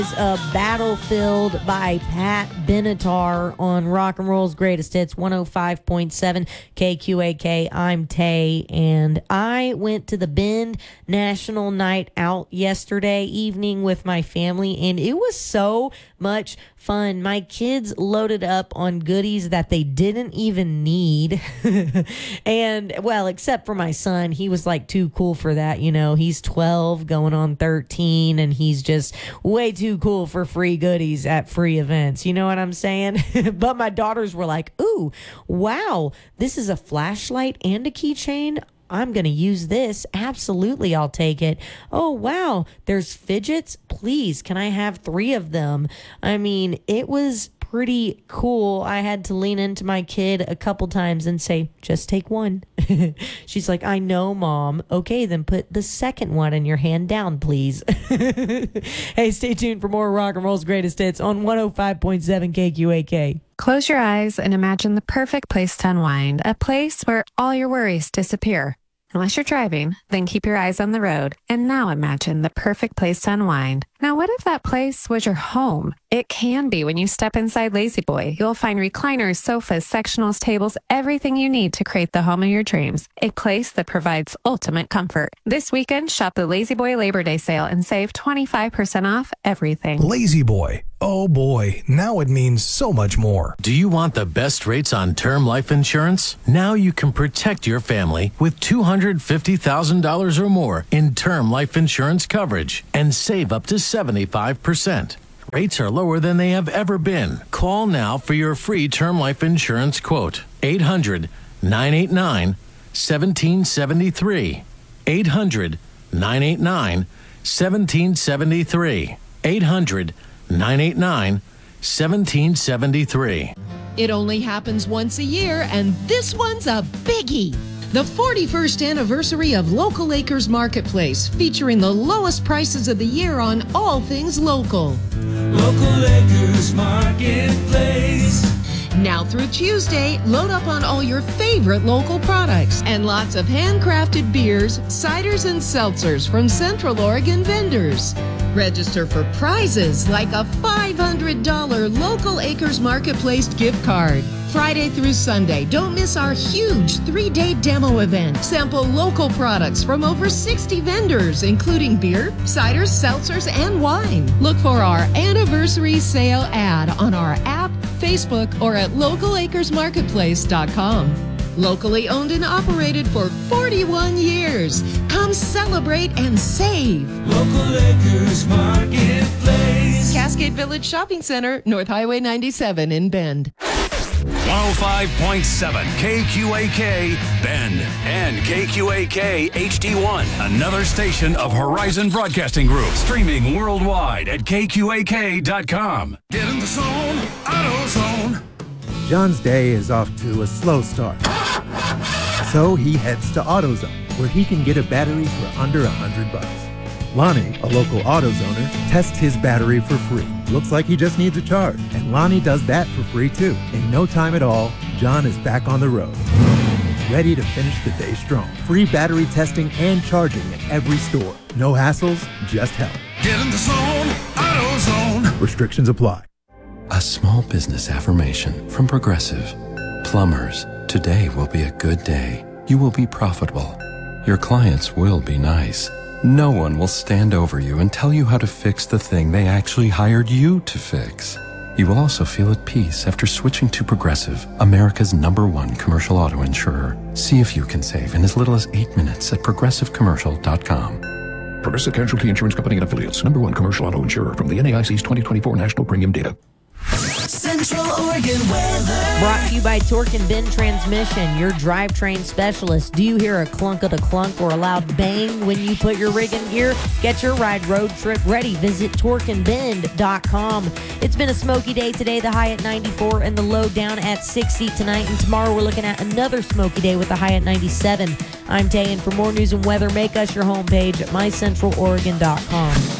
Battlefield by Pat Benatar on Rock and Roll's Greatest Hits 105.7 KQAK. I'm Tay, and I went to the Bend National Night Out yesterday evening with my family, and it was so much fun. My kids loaded up on goodies that they didn't even need. And, well, except for my son, he was like too cool for that. You know, he's 12 going on 13, and he's just way too cool for free goodies at free events. You know what I'm saying? But my daughters were like, ooh, wow, this is a flashlight and a keychain. I'm going to use this. Absolutely, I'll take it. Oh, wow, there's fidgets. Please, can I have 3 of them? I mean, it was pretty cool. I had to lean into my kid a couple times and say, just take one. She's like, I know, Mom. Okay, then put the second one in your hand down, please. Hey, stay tuned for more Rock and Roll's Greatest Hits on 105.7 KQAK. Close your eyes and imagine the perfect place to unwind, a place where all your worries disappear. Unless you're driving, then keep your eyes on the road. And now imagine the perfect place to unwind. Now, what if that place was your home? It can be when you step inside Lazy Boy. You'll find recliners, sofas, sectionals, tables, everything you need to create the home of your dreams. A place that provides ultimate comfort. This weekend, shop the Lazy Boy Labor Day sale and save 25% off everything. Lazy Boy. Oh boy, now it means so much more. Do you want the best rates on term life insurance? Now you can protect your family with $250,000 or more in term life insurance coverage and save up to 75%. Rates are lower than they have ever been. Call now for your free term life insurance quote. 800-989-1773. 800-989-1773. 800-989-1773. It only happens once a year, and this one's a biggie. The 41st anniversary of Local Acres Marketplace, featuring the lowest prices of the year on all things local. Local Acres Marketplace. Now through Tuesday, load up on all your favorite local products and lots of handcrafted beers, ciders, and seltzers from Central Oregon vendors. Register for prizes like a $500 Local Acres Marketplace gift card. Friday through Sunday, don't miss our huge 3-day demo event. Sample local products from over 60 vendors, including beer, ciders, seltzers, and wine. Look for our anniversary sale ad on our app, Facebook, or at localacresmarketplace.com. Locally owned and operated for 41 years. Come celebrate and save. Local Acres Marketplace. Cascade Village Shopping Center, North Highway 97 in Bend. 105.7 KQAK Bend and KQAK HD1, another station of Horizon Broadcasting Group, streaming worldwide at KQAK.com. Get in the zone, AutoZone. John's day is off to a slow start. So he heads to AutoZone, where he can get a battery for under $100. Lonnie, a local AutoZoner, tests his battery for free. Looks like he just needs a charge, and Lonnie does that for free too. In no time at all, John is back on the road, ready to finish the day strong. Free battery testing and charging at every store. No hassles, just help. Get in the zone, AutoZone. Restrictions apply. A small business affirmation from Progressive. Plumbers, today will be a good day. You will be profitable. Your clients will be nice. No one will stand over you and tell you how to fix the thing they actually hired you to fix. You will also feel at peace after switching to Progressive, America's #1 commercial auto insurer. See if you can save in as little as 8 minutes at progressivecommercial.com. Progressive Casualty Insurance Company and Affiliates, #1 commercial auto insurer from the NAIC's 2024 National Premium Data. Central Oregon weather. Brought to you by Torque and Bend Transmission, your drivetrain specialist. Do you hear a clunk of the clunk or a loud bang when you put your rig in gear? Get your ride road trip ready. Visit torqueandbend.com. It's been a smoky day today, the high at 94 and the low down at 60 tonight. And tomorrow we're looking at another smoky day with the high at 97. I'm Tay, and for more news and weather, make us your homepage at mycentraloregon.com.